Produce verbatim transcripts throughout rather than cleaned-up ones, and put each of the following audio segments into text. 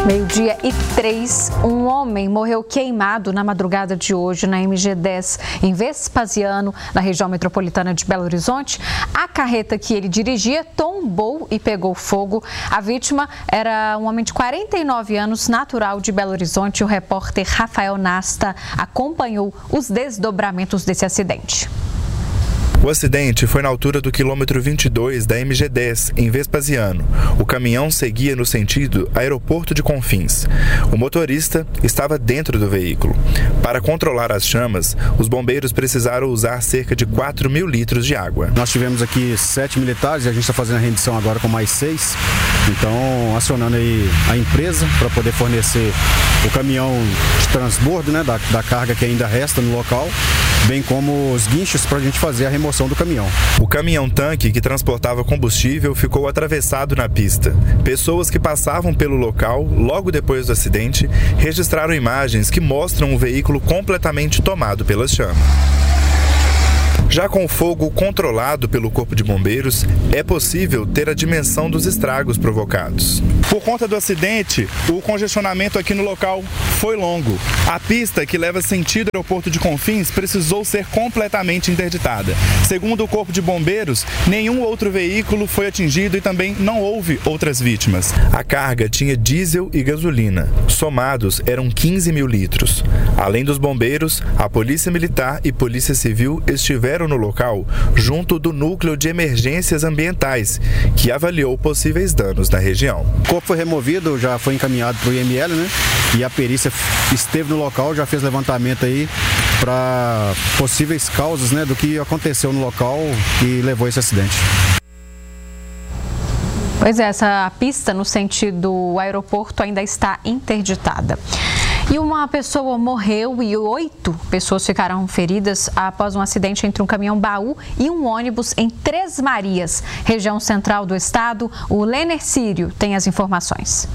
Meio-dia e três, um homem morreu queimado na madrugada de hoje na M G dez, em Vespasiano, na região metropolitana de Belo Horizonte. A carreta que ele dirigia tombou e pegou fogo. A vítima era um homem de quarenta e nove anos, natural de Belo Horizonte. O repórter Rafael Nasta acompanhou os desdobramentos desse acidente. O acidente foi na altura do quilômetro vinte e dois da M G dez, em Vespasiano. O caminhão seguia no sentido Aeroporto de Confins. O motorista estava dentro do veículo. Para controlar as chamas, os bombeiros precisaram usar cerca de quatro mil litros de água. Nós tivemos aqui sete militares e a gente está fazendo a rendição agora com mais seis. Então, acionando aí a empresa para poder fornecer o caminhão de transbordo, né, da, da carga que ainda resta no local, bem como os guinchos para a gente fazer a remoção do caminhão. O caminhão-tanque que transportava combustível ficou atravessado na pista. Pessoas que passavam pelo local, logo depois do acidente, registraram imagens que mostram o veículo completamente tomado pelas chamas. Já com o fogo controlado pelo Corpo de Bombeiros, é possível ter a dimensão dos estragos provocados. Por conta do acidente, o congestionamento aqui no local foi longo. A pista que leva sentido ao Aeroporto de Confins precisou ser completamente interditada. Segundo o Corpo de Bombeiros, nenhum outro veículo foi atingido e também não houve outras vítimas. A carga tinha diesel e gasolina. Somados, eram quinze mil litros. Além dos bombeiros, a Polícia Militar e Polícia Civil estiveram no local, junto do Núcleo de Emergências Ambientais, que avaliou possíveis danos na região. O corpo foi removido, já foi encaminhado para o I M L, né? E a perícia esteve no local, já fez levantamento aí para possíveis causas, né, do que aconteceu no local e levou a esse acidente. Pois é, essa pista no sentido aeroporto ainda está interditada. E uma pessoa morreu e oito pessoas ficaram feridas após um acidente entre um caminhão-baú e um ônibus em Três Marias, região central do estado. O Lener Sírio tem as informações.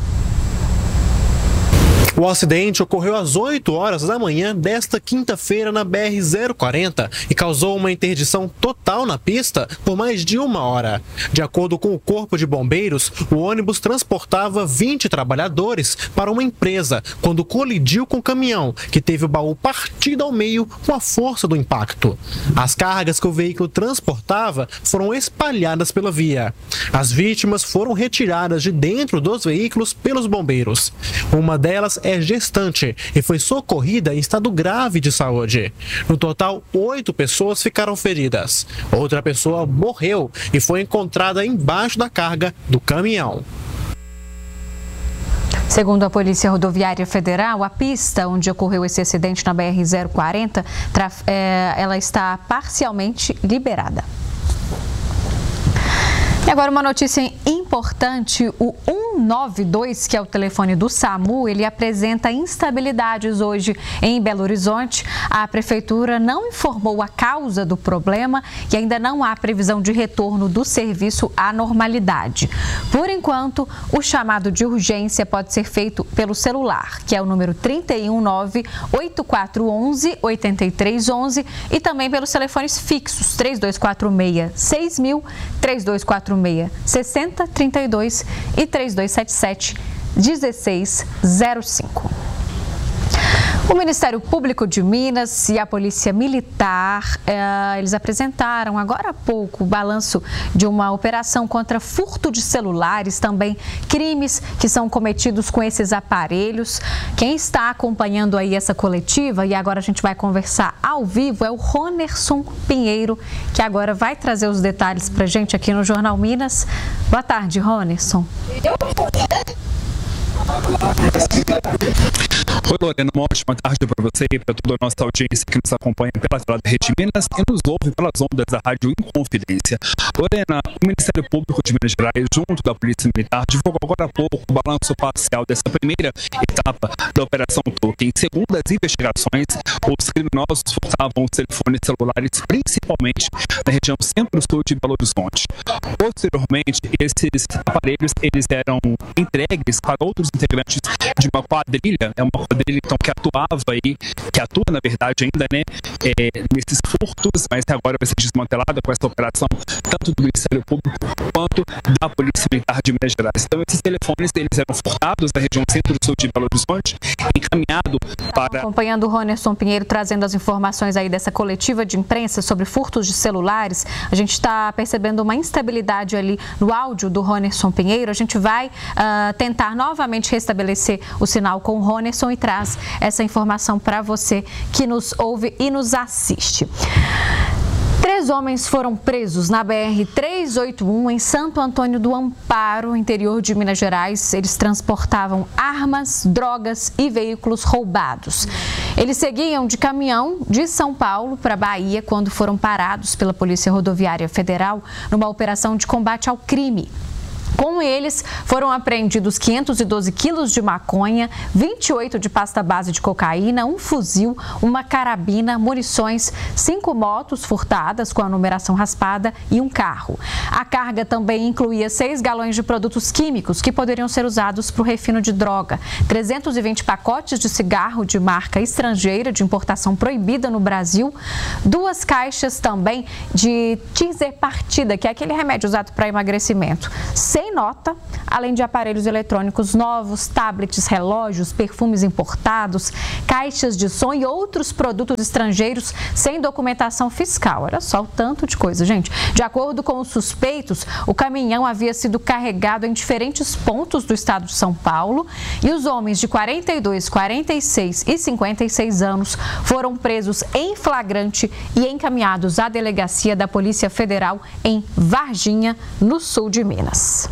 O acidente ocorreu às oito horas da manhã desta quinta-feira na B R zero quarenta e causou uma interdição total na pista por mais de uma hora. De acordo com o Corpo de Bombeiros, o ônibus transportava vinte trabalhadores para uma empresa quando colidiu com o caminhão, que teve o baú partido ao meio com a força do impacto. As cargas que o veículo transportava foram espalhadas pela via. As vítimas foram retiradas de dentro dos veículos pelos bombeiros. Uma delas é gestante e foi socorrida em estado grave de saúde. No total, oito pessoas ficaram feridas. Outra pessoa morreu e foi encontrada embaixo da carga do caminhão. Segundo a Polícia Rodoviária Federal, a pista onde ocorreu esse acidente na B R zero quarenta, ela está parcialmente liberada. E agora uma notícia importante, o um nove dois, que é o telefone do SAMU, ele apresenta instabilidades hoje em Belo Horizonte. A Prefeitura não informou a causa do problema e ainda não há previsão de retorno do serviço à normalidade. Por enquanto, o chamado de urgência pode ser feito pelo celular, que é o número trinta e um nove, oito quatro um um, oito três um um, e também pelos telefones fixos três dois quatro seis, seis mil, três dois quatro seis, seis zero três dois e três dois sete sete, um seis zero cinco. O Ministério Público de Minas e a Polícia Militar, eh, eles apresentaram agora há pouco o balanço de uma operação contra furto de celulares, também crimes que são cometidos com esses aparelhos. Quem está acompanhando aí essa coletiva, e agora a gente vai conversar ao vivo, é o Ronerson Pinheiro, que agora vai trazer os detalhes para a gente aqui no Jornal Minas. Boa tarde, Ronerson. Oi, Lorena, uma ótima tarde para você e para toda a nossa audiência que nos acompanha pela tela da Rede Minas e nos ouve pelas ondas da Rádio Inconfidência. Lorena, o Ministério Público de Minas Gerais, junto da Polícia Militar, divulgou agora há pouco o balanço parcial dessa primeira etapa da Operação Token. Segundo as investigações, os criminosos furtavam os telefones celulares, principalmente na região centro-sul de Belo Horizonte. Posteriormente, esses aparelhos eles eram entregues para outros integrantes de uma quadrilha, é uma quadrilha então que atuava aí, que atua na verdade ainda, né, é, nesses furtos, mas agora vai ser desmantelada com essa operação tanto do Ministério Público quanto da Polícia Militar de Minas Gerais. Então esses telefones eles eram furtados na região centro-sul de Belo Horizonte, encaminhado para... Acompanhando o Ronerson Pinheiro, trazendo as informações aí dessa coletiva de imprensa sobre furtos de celulares, a gente está percebendo uma instabilidade ali no áudio do Ronerson Pinheiro. A gente vai uh, tentar novamente restabelecer o sinal com o Ronerson e traz essa informação para você que nos ouve e nos assiste. Três homens foram presos na B R trezentos e oitenta e um em Santo Antônio do Amparo, interior de Minas Gerais. Eles transportavam armas, drogas e veículos roubados. Eles seguiam de caminhão de São Paulo para Bahia quando foram parados pela Polícia Rodoviária Federal numa operação de combate ao crime. Com eles, foram apreendidos quinhentos e doze quilos de maconha, vinte e oito de pasta base de cocaína, um fuzil, uma carabina, munições, cinco motos furtadas com a numeração raspada e um carro. A carga também incluía seis galões de produtos químicos que poderiam ser usados para o refino de droga, trezentos e vinte pacotes de cigarro de marca estrangeira de importação proibida no Brasil, duas caixas também de Tizerpartida, que é aquele remédio usado para emagrecimento, sem nota, além de aparelhos eletrônicos novos, tablets, relógios, perfumes importados, caixas de som e outros produtos estrangeiros sem documentação fiscal. Olha só o tanto de coisa, gente. De acordo com os suspeitos, o caminhão havia sido carregado em diferentes pontos do estado de São Paulo e os homens de quarenta e dois, quarenta e seis e cinquenta e seis anos foram presos em flagrante e encaminhados à delegacia da Polícia Federal em Varginha, no sul de Minas.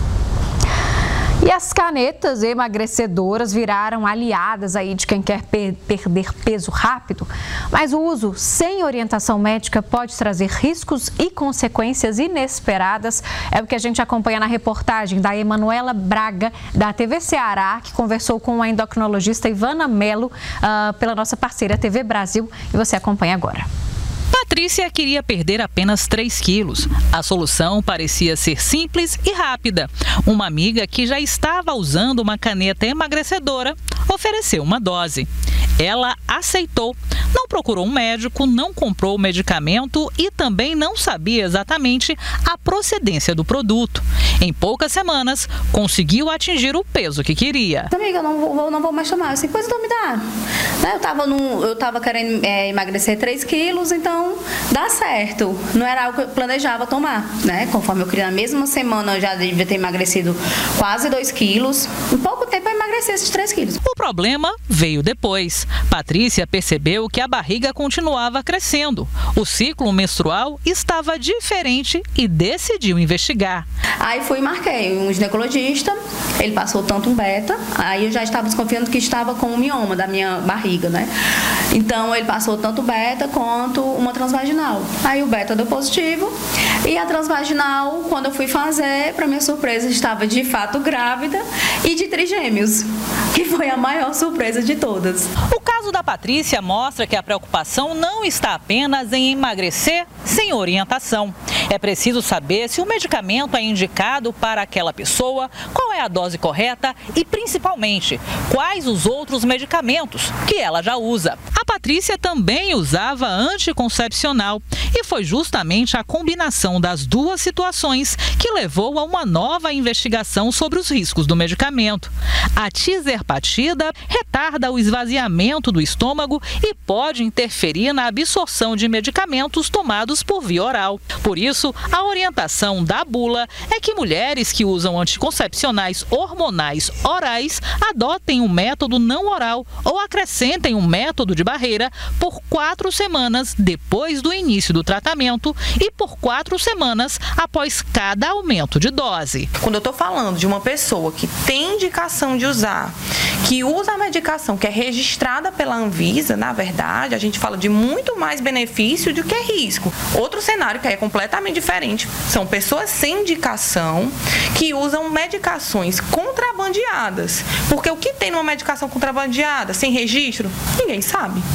E as canetas emagrecedoras viraram aliadas aí de quem quer per- perder peso rápido, mas o uso sem orientação médica pode trazer riscos e consequências inesperadas. É o que a gente acompanha na reportagem da Emanuela Braga, da T V Ceará, que conversou com a endocrinologista Ivana Mello, uh, pela nossa parceira T V Brasil, e você acompanha agora. Patrícia queria perder apenas três quilos. A solução parecia ser simples e rápida. Uma amiga que já estava usando uma caneta emagrecedora ofereceu uma dose. Ela aceitou, não procurou um médico, não comprou o medicamento e também não sabia exatamente a procedência do produto. Em poucas semanas, conseguiu atingir o peso que queria. Amiga, eu não vou, não vou mais tomar. Assim, coisa então me dá. Eu estava eu tava querendo é, emagrecer três quilos, então dá certo. Não era algo que eu planejava tomar, né? Conforme eu queria, na mesma semana eu já devia ter emagrecido quase dois quilos. Em pouco tempo eu emagreci esses três quilos. O problema veio depois. Patrícia percebeu que a barriga continuava crescendo. O ciclo menstrual estava diferente e decidiu investigar. Aí fui e marquei um ginecologista, ele passou tanto um beta, aí eu já estava desconfiando que estava com um mioma da minha barriga, né? Então ele passou tanto beta quanto uma transvaginal. Aí o beta deu positivo e a transvaginal, quando eu fui fazer, para minha surpresa, estava de fato grávida e de trigêmeos, que foi a maior surpresa de todas. O caso da Patrícia mostra que a preocupação não está apenas em emagrecer sem orientação. É preciso saber se o medicamento é indicado para aquela pessoa, qual é a dose correta e, principalmente, quais os outros medicamentos que ela já usa. A Patrícia também usava anticoncepcional e foi justamente a combinação das duas situações que levou a uma nova investigação sobre os riscos do medicamento. A Tizerpartida retarda o esvaziamento do estômago e pode interferir na absorção de medicamentos tomados por via oral. Por isso, a orientação da bula é que mulheres que usam anticoncepcionais hormonais orais adotem um método não oral ou acrescentem um método de barreira por quatro semanas depois do início do tratamento e por quatro semanas após cada aumento de dose. Quando eu estou falando de uma pessoa que tem indicação de usar, que usa a medicação que é registrada pela Anvisa, na verdade, a gente fala de muito mais benefício do que risco. Outro cenário que é completamente diferente são pessoas sem indicação que usam medicações contrabandeadas. Porque o que tem numa medicação contrabandeada, sem registro, ninguém sabe.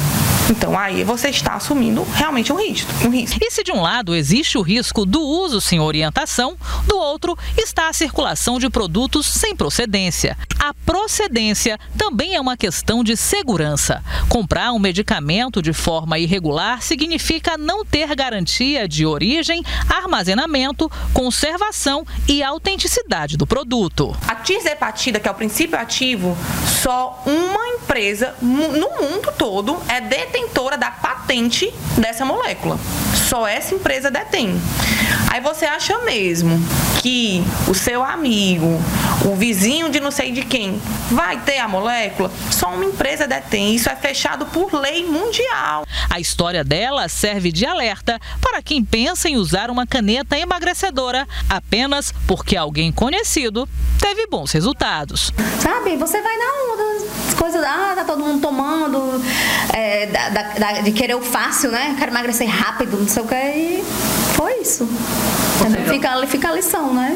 Então, aí você está assumindo realmente um risco, um risco. E se de um lado existe o risco do uso sem orientação, do outro está a circulação de produtos sem procedência. A procedência também é uma questão de segurança. Comprar um medicamento de forma irregular significa não ter garantia de origem, armazenamento, conservação e autenticidade do produto. A tirzepatida, que é o princípio ativo, só uma empresa no mundo todo é detentora da patente dessa molécula. Só essa empresa detém. Aí você acha mesmo que o seu amigo, o vizinho de não sei de quem, vai ter a molécula? Só uma empresa detém. Isso é fechado por lei mundial. A história dela serve de alerta para quem pensa em usar uma caneta emagrecedora apenas porque alguém conhecido teve bons resultados. Sabe, você vai na onda, as coisas, ah, tá todo mundo tomando, é, da, da, de querer o fácil, né? Quero emagrecer rápido, não sei o que, e foi isso. Fica, fica a lição, né?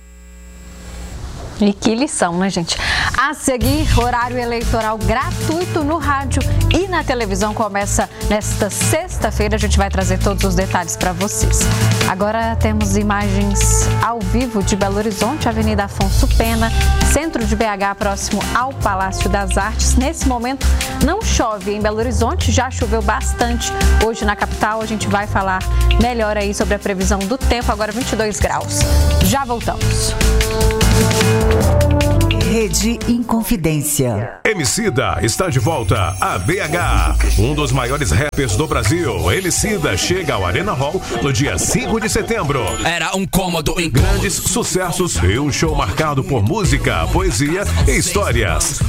E que lição, né, gente? A seguir, horário eleitoral gratuito no rádio e na televisão começa nesta sexta-feira. A gente vai trazer todos os detalhes para vocês. Agora temos imagens ao vivo de Belo Horizonte, Avenida Afonso Pena, centro de B H, próximo ao Palácio das Artes. Nesse momento, não chove em Belo Horizonte, já choveu bastante hoje na capital. A gente vai falar melhor aí sobre a previsão do tempo, agora vinte e dois graus. Já voltamos. Rede Inconfidência. Emicida está de volta a B H. Um dos maiores rappers do Brasil, Emicida chega ao Arena Hall no dia cinco de setembro. Era um cômodo em grandes sucessos e um show marcado por música, poesia e histórias.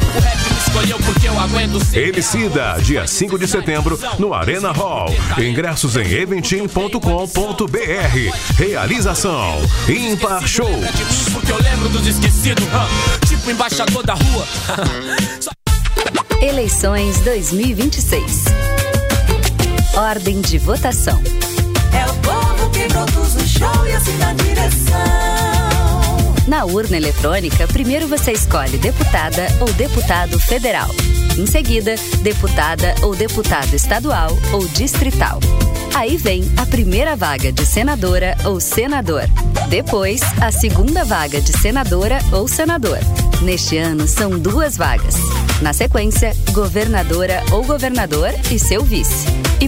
Emicida, dia cinco de setembro, no Arena Hall. Ingressos em eventim ponto com ponto b r. Realização Ímpar Show. Porque eu lembro dos esquecidos, tipo embaixador da rua. Eleições dois mil e vinte e seis. Ordem de votação. É o povo que produz o show e assim dá direção. Na urna eletrônica, primeiro você escolhe deputada ou deputado federal. Em seguida, deputada ou deputado estadual ou distrital. Aí vem a primeira vaga de senadora ou senador. Depois, a segunda vaga de senadora ou senador. Neste ano, são duas vagas. Na sequência, governadora ou governador e seu vice. E